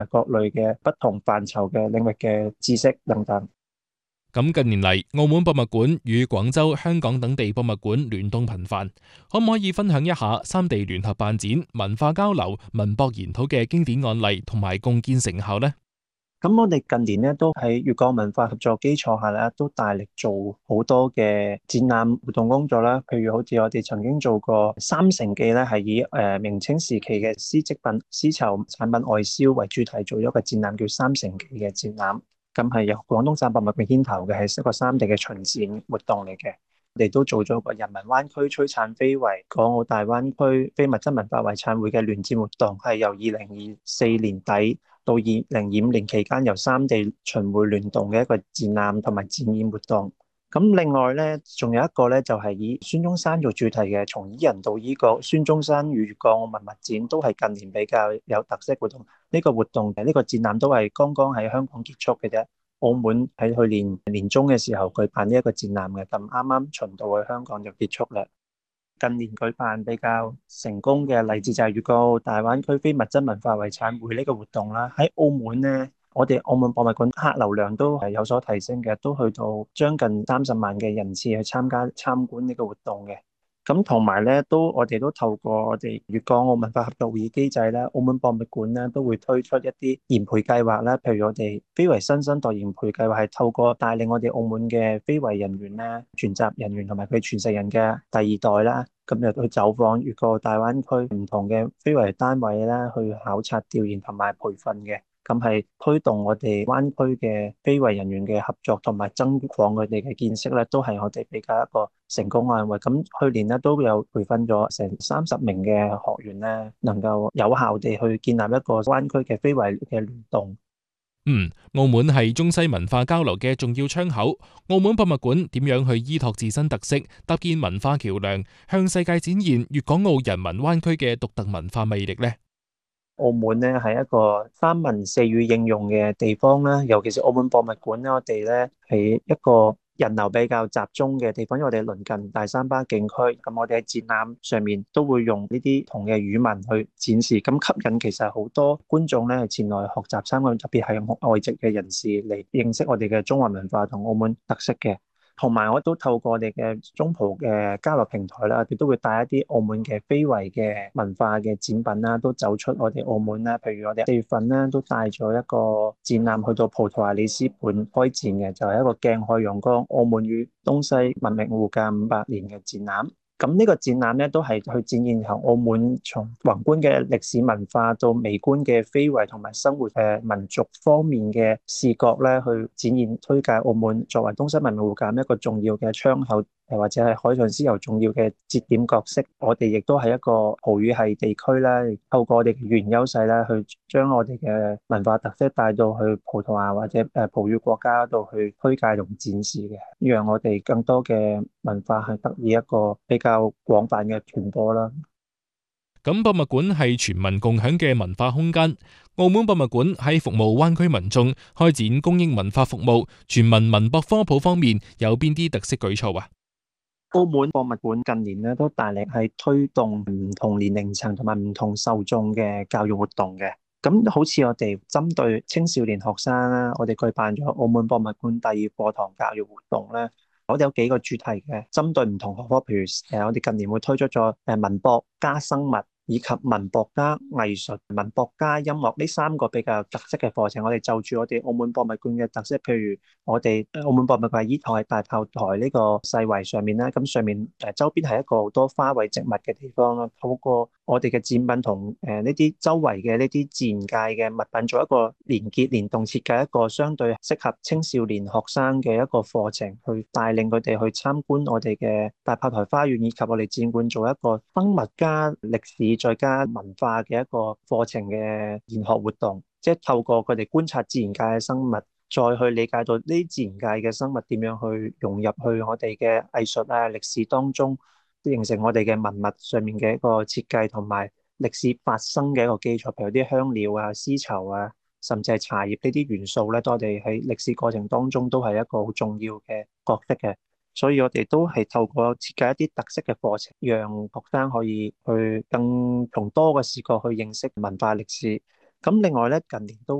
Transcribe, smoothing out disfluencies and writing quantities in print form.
各類嘅不同範疇嘅領域嘅知識等等。 咁近年嚟，澳門博物館與廣州、香港等地博物館聯動頻繁，可唔可以分享一下三地聯合辦展、文化交流、文博研討嘅經典案例同埋共建成效呢？ 咁我哋近年咧都喺粵港文化合作基礎下咧，都大力做好多嘅展覽活動工作啦。譬如好似我哋曾經做過三城記咧，係以明清時期嘅絲織品、絲綢產品外銷為主題，做咗個展覽叫三城記嘅展覽。咁係由廣東省博物館牽頭嘅，係一個三地嘅巡展活動嚟嘅。我哋都做咗個人民灣區璀璨非遺港澳大灣區非物質文化遺產會嘅聯展活動，係由2024年底到2025年期間，由三地巡迴聯動嘅一個展覽同埋展演活動。咁另外咧，仲有一個咧，就係以孫中山做主題嘅，從伊人到伊國孫中山與粵港澳文物展，都係近年比較有特色活動。呢個活動呢個展覽都係剛剛喺香港結束嘅啫。澳門喺去年年中嘅時候舉辦呢一個展覽嘅，咁啱啱巡到去香港就結束啦。近年舉辦比較成功嘅例子就係粵港澳大灣區非物質文化遺產會呢個活動啦。喺澳門呢，我哋澳門博物館客流量都係有所提升嘅，都去到將近30萬嘅人次去參觀呢個活動嘅。咁同埋咧，我哋都透過我哋粵港澳文化合作會議機制咧，澳門博物館咧都會推出一啲研培計劃啦。譬如我哋非遺新生代研培計劃，係透過帶領我哋澳門嘅非遺人員咧、傳習人員同埋佢傳承人嘅第二代啦，咁就去走訪粵港澳大灣區唔同嘅非遺單位啦，去考察調研同埋培訓嘅。咁係推動我哋灣區嘅非遺人員嘅合作，同埋增廣佢哋嘅見識咧，都係我哋比較一個成功案例。咁去年咧都有培訓咗成30名嘅學員咧，能夠有效地去建立一個灣區嘅非遺嘅聯動。 澳門係中西文化交流嘅重要窗口。澳門博物館點樣去依託自身特色，搭建文化橋樑，向世界展現粵港澳人民灣區嘅獨特文化魅力呢？ 澳門咧係一個三文四語應用嘅地方啦，尤其是澳門博物館咧，我哋咧係一個人流比較集中嘅地方，因為我哋鄰近大三巴景區，咁我哋喺展覽上面都會用呢啲同嘅語文去展示，咁吸引其實好多觀眾咧係前來學習參觀，特別係外籍嘅人士嚟認識我哋嘅中華文化同澳門特色嘅。同埋我都透過我哋嘅中葡嘅交流平台啦，我哋都會帶一啲澳門嘅非遺嘅文化嘅展品啦，都走出我哋澳門啦。譬如我哋4月份咧都帶咗一個展覽去到葡萄牙里斯本開展嘅，就係一個鏡海陽光澳門與東西文明互鑒500年嘅展覽。咁呢個展覽咧，都係去展現由澳門從宏觀嘅歷史文化到微觀嘅非遺同埋生活嘅民族方面嘅視角咧，去展現推介澳門作為東西文明互鑒一個重要嘅窗口，或者係海上絲綢重要嘅節點角色。我哋亦都係一個葡語系地區啦，透過我哋嘅語言優勢咧，去將我哋嘅文化特色帶到去葡萄牙或者葡語國家度去推介同展示嘅，讓我哋更多嘅文化係得以一個比較廣泛嘅傳播啦。 咁博物館係全民共享嘅文化空間。澳門博物館喺服務灣區民眾、開展公益文化服務、全民文博科普方面有邊啲特色舉措啊？ 澳門博物館近年咧都大力係推動唔同年齡層同埋唔同受眾嘅教育活動嘅。咁好似我哋針對青少年學生啦，我哋舉辦咗澳門博物館第二課堂教育活動咧。我哋有幾個主題嘅，針對唔同學科，譬如我哋近年會推出咗文博加生物，以及文博加藝術、文博加音樂呢3個比較特色嘅課程。我哋就住我哋澳門博物館嘅特色，譬如我哋澳門博物館依託喺大炮台呢個世圍上面咧，咁上面周邊係一個好多花卉植物嘅地方咯。透過我哋嘅展品同呢啲周圍嘅呢啲自然界嘅物品做一個連結、聯動設計，一個相對適合青少年學生嘅一個課程，去帶領佢哋去參觀我哋嘅大炮台花園，以及我哋展館做一個生物加歷史再加文化嘅一個課程嘅研學活動，即係透過佢哋觀察自然界嘅生物，再去理解到呢啲自然界嘅生物點樣去融入去我哋嘅藝術啊、歷史當中，形成我哋嘅文物上面嘅一個設計同埋歷史發生嘅一個基礎，譬如啲香料啊、絲綢啊，甚至係茶葉呢啲元素咧，我哋喺歷史過程當中都係一個好重要嘅角色嘅。所以我哋都係透過設計一啲特色嘅課程，讓學生可以去更從多個視角去認識文化歷史。 咁另外咧，近年都